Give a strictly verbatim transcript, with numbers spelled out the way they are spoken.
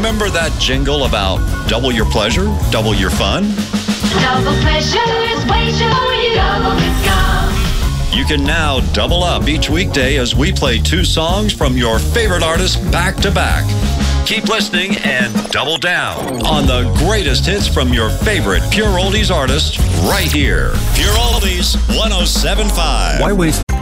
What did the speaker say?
Remember that jingle about double your pleasure, double your fun? Double pleasure is way to you. Double discount. You can now double up each weekday as we play two songs from your favorite artists back to back. Keep listening and double down on the greatest hits from your favorite Pure Oldies artists right here. Pure Oldies one oh seven point five. Why waste